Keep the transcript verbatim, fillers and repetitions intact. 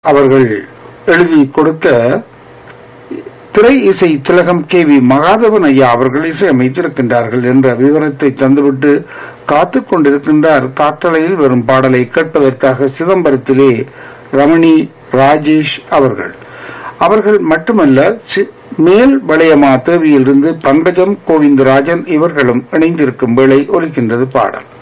அவர்கள் எழுதி கொடுக்க திரை இசை திலகம் கே வி மகாதேவன் ஐயா அவர்கள் இசை அமைத்திருக்கின்றார்கள் என்ற விவரத்தை தந்துவிட்டு காத்துக் கொண்டிருக்கின்றார். காற்றலையில் வரும் பாடலை கேட்பதற்காக சிதம்பரத்திலே ரமணி ராஜேஷ் அவர்கள் அவர்கள் மட்டுமல்ல, மேல் வளையமா தேவியிலிருந்து பங்கஜம் கோவிந்தராஜன் இவர்களும் இணைந்திருக்கும் வேளை ஒலிக்கின்றது பாடல்.